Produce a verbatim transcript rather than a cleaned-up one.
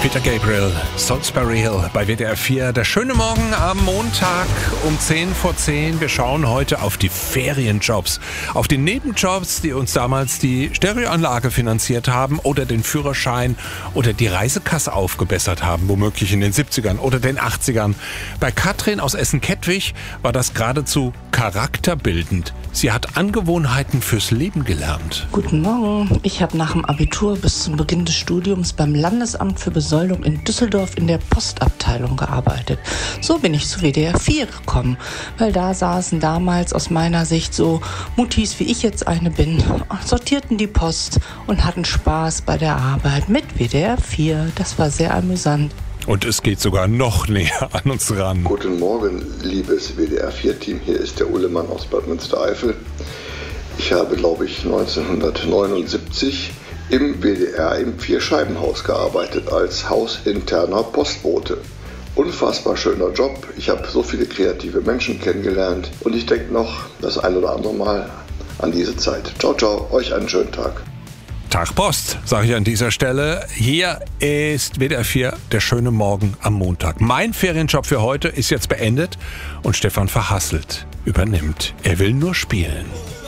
Peter Gabriel, Salisbury Hill bei W D R vier. Der schöne Morgen am Montag um zehn vor zehn. Wir schauen heute auf die Ferienjobs, auf die Nebenjobs, die uns damals die Stereoanlage finanziert haben oder den Führerschein oder die Reisekasse aufgebessert haben, womöglich in den siebzigern oder den achtzigern. Bei Katrin aus Essen-Kettwig war das geradezu charakterbildend. Sie hat Angewohnheiten fürs Leben gelernt. Guten Morgen. Ich habe nach dem Abitur bis zum Beginn des Studiums beim Landesamt für Besoldung in Düsseldorf in der Postabteilung gearbeitet. So bin ich zu W D R vier gekommen, weil da saßen damals aus meiner Sicht so Muttis, wie ich jetzt eine bin, sortierten die Post und hatten Spaß bei der Arbeit mit W D R vier. Das war sehr amüsant. Und es geht sogar noch näher an uns ran. Guten Morgen, liebes W D R vier Team. Hier ist der Ullemann aus Bad Münstereifel. Ich habe, glaube ich, neunzehnhundertneunundsiebzig im W D R im Vierscheibenhaus gearbeitet als hausinterner Postbote. Unfassbar schöner Job. Ich habe so viele kreative Menschen kennengelernt und ich denke noch das ein oder andere Mal an diese Zeit. Ciao, ciao, euch einen schönen Tag. Tag Post, sage ich an dieser Stelle. Hier ist W D R vier, der schöne Morgen am Montag. Mein Ferienjob für heute ist jetzt beendet und Stefan Verhasselt übernimmt. Er will nur spielen.